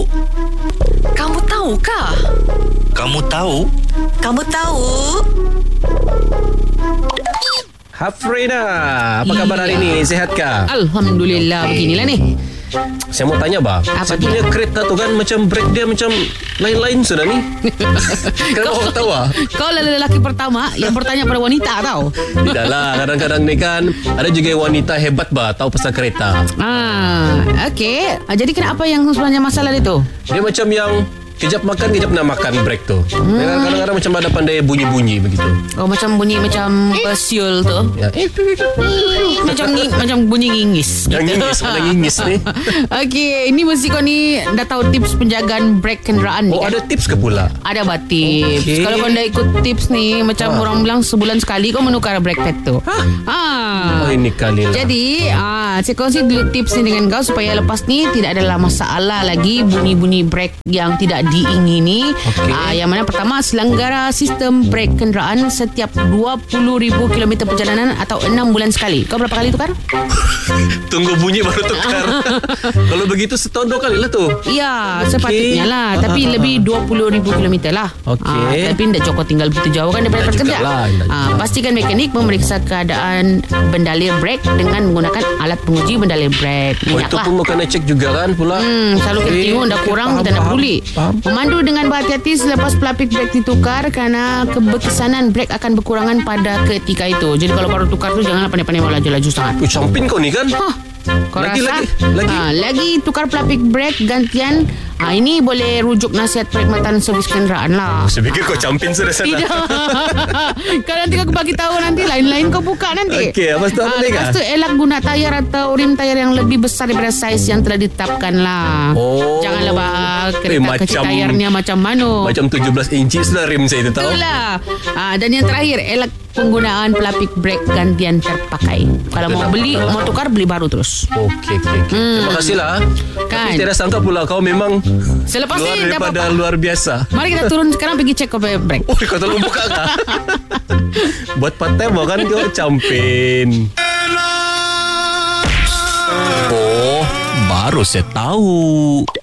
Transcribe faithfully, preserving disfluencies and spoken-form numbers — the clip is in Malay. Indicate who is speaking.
Speaker 1: Kamu tahu kah?
Speaker 2: Kamu tahu?
Speaker 1: Kamu tahu?
Speaker 3: Hafrina, apa khabar hari ni? Sihatkah?
Speaker 4: Alhamdulillah, beginilah ni.
Speaker 3: Saya mau tanya bah,
Speaker 4: Apa
Speaker 3: saya
Speaker 4: dia?
Speaker 3: punya kereta tu kan macam brake dia macam lain-lain sudah ni. Kenapa awak tahu ah?
Speaker 4: Kau adalah lelaki pertama yang bertanya pada wanita tau.
Speaker 3: Tidaklah, kadang-kadang ni kan ada juga wanita hebat bah tahu pasal kereta.
Speaker 4: Ah, okey. Ah, jadi kenapa yang sebenarnya masalah dia tu?
Speaker 3: Dia macam yang kejap makan, kejap nak makan brake tu. Hmm. Kadang-kadang macam ada pandai bunyi-bunyi begitu.
Speaker 4: Oh, macam bunyi macam bersiul tu.
Speaker 3: Ya.
Speaker 4: Macam ni, macam bunyi ngingis.
Speaker 3: Yang ngingis, mana ngingis ni?
Speaker 4: Okey, ini mesti kau ni dah tahu tips penjagaan brake kenderaan ni
Speaker 3: Oh,
Speaker 4: kan?
Speaker 3: ada tips ke pula?
Speaker 4: Ada bah tips.
Speaker 3: Okey.
Speaker 4: Kalau kau dah ikut tips ni, macam
Speaker 3: Ha.
Speaker 4: orang bilang sebulan sekali kau menukar brake pad tu. Ha.
Speaker 3: Oh, ini kali lah.
Speaker 4: Jadi, ah, saya kongsi dulu tips ni dengan kau supaya lepas ni tidak ada masalah lagi bunyi-bunyi brake yang tidak diingini.
Speaker 3: Okey.
Speaker 4: Ah, yang mana pertama, selenggara sistem brake kenderaan setiap dua puluh ribu kilometer perjalanan atau enam bulan sekali. Kau berapa kali tukar?
Speaker 3: Tunggu bunyi baru tukar. Kalau begitu setahun dua kali lah tu.
Speaker 4: Ya,
Speaker 3: Okey.
Speaker 4: sepatutnya lah. Tapi
Speaker 3: Ah, ah,
Speaker 4: lebih dua puluh ribu kilometer lah.
Speaker 3: Okey.
Speaker 4: Ah, tapi tidak cukup tinggal begitu jauh kan daripada
Speaker 3: Tak
Speaker 4: tempat kerja.
Speaker 3: jugalah, tak
Speaker 4: Ah, pastikan mekanik memeriksa keadaan bendalir brake dengan menggunakan alat penguji bendalir brake.
Speaker 3: Oh, itu
Speaker 4: Minyaklah.
Speaker 3: pun bukan cek juga kan pula.
Speaker 4: Hmm, selalu kita
Speaker 3: Okey,
Speaker 4: tengok dah
Speaker 3: okey,
Speaker 4: kurang
Speaker 3: faham,
Speaker 4: kita nak
Speaker 3: faham,
Speaker 4: peduli.
Speaker 3: faham.
Speaker 4: Memandu dengan berhati-hati selepas pelapik brake ditukar kerana keberkesanan brake akan berkurangan pada ketika itu. Jadi kalau baru tukar tu janganlah pandai-pandai mau laju-laju sangat.
Speaker 3: Oh, campin kau ni kan?
Speaker 4: Hah, kau
Speaker 3: Lagi,
Speaker 4: rasa?
Speaker 3: lagi, lagi.
Speaker 4: Ha, lagi tukar pelapik brake gantian. Ha, ini boleh rujuk nasihat perkhidmatan servis kenderaan lah.
Speaker 3: Saya fikir kau campin sudah sana.
Speaker 4: Tidak. Kalau nanti kau bagi tahu nanti lain-lain kau buka nanti.
Speaker 3: Okey, lepas tu apa
Speaker 4: Ah,
Speaker 3: lagi,
Speaker 4: lepas
Speaker 3: Kak?
Speaker 4: tu elak guna tayar atau rim tayar yang lebih besar daripada saiz yang telah ditetapkan lah.
Speaker 3: Oh.
Speaker 4: Janganlah bah
Speaker 3: Eh,
Speaker 4: kereta
Speaker 3: macam-
Speaker 4: kecil tayarnya macam mana.
Speaker 3: Macam tujuh belas inci sudah rim saya tu tahu.
Speaker 4: Itulah. Ah, dan yang terakhir, elak penggunaan pelapik brake gantian terpakai. Kalau mau beli, mau tukar, beli baru terus.
Speaker 3: Okey, okey. Okay.
Speaker 4: Hmm.
Speaker 3: Terima kasihlah.
Speaker 4: Kan?
Speaker 3: Tapi tidak sangka pula kau memang
Speaker 4: Selepas
Speaker 3: luar
Speaker 4: ni dah
Speaker 3: daripada
Speaker 4: apa-apa.
Speaker 3: luar biasa.
Speaker 4: Mari kita turun sekarang pergi cek kau punya brake.
Speaker 3: Oh, kau tolong buka kah? Buat part time kan kau campin.
Speaker 2: Oh, baru saya tahu.